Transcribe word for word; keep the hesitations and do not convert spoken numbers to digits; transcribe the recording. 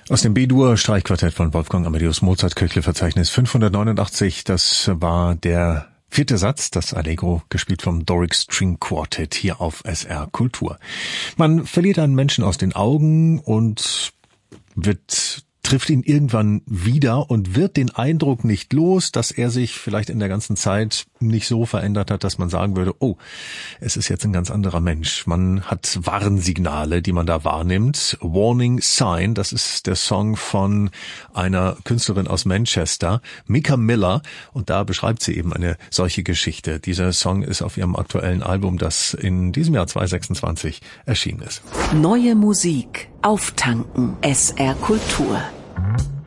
Aus dem B-Dur-Streichquartett von Wolfgang Amadeus Mozart, Köchle-Verzeichnis fünfhundertneunundachtzig. Das war der vierte Satz, das Allegro, gespielt vom Doric String Quartet hier auf S R Kultur. Man verliert einen Menschen aus den Augen und wird trifft ihn irgendwann wieder und wird den Eindruck nicht los, dass er sich vielleicht in der ganzen Zeit nicht so verändert hat, dass man sagen würde, oh, es ist jetzt ein ganz anderer Mensch. Man hat Warnsignale, die man da wahrnimmt. Warning Sign, das ist der Song von einer Künstlerin aus Manchester, Mika Miller, und da beschreibt sie eben eine solche Geschichte. Dieser Song ist auf ihrem aktuellen Album, das in diesem Jahr zwanzig sechsundzwanzig erschienen ist. Neue Musik auftanken. S R Kultur.